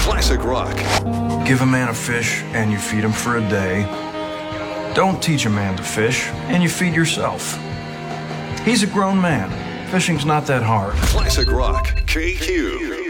Classic rock. Give a man a fish and you feed him for a day. Don't teach a man to fish and you feed yourself. He's a grown man. Fishing's not that hard. Classic rock. KQ.